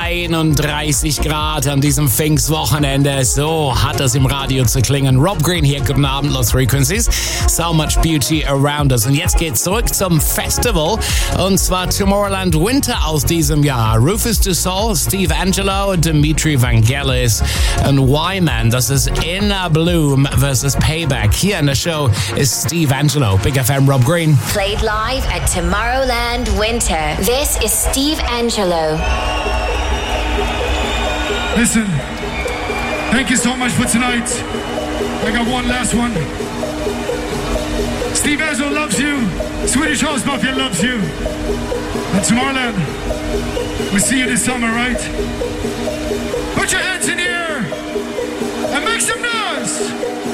31 Grad an diesem Pfingstwochenende. So hat es im Radio zu klingen. Rob Green hier, guten Abend, Lost Frequencies. So much beauty around us. Und jetzt geht's zurück zum Festival. Und zwar Tomorrowland Winter aus diesem Jahr. Rufus Du Sol, Steve Angelo, Dimitri Vangelis und Wyman. Das ist Inner Bloom versus Payback. Hier in der Show ist Steve Angelo. Big FM, Rob Green. Played live at Tomorrowland Winter. This is Steve Angelo. Listen, thank you so much for tonight. I got one last one. Steve Angelo loves you. Swedish House Mafia loves you. And Tomorrowland, we'll see you this summer, right? Put your hands in the air and make some noise.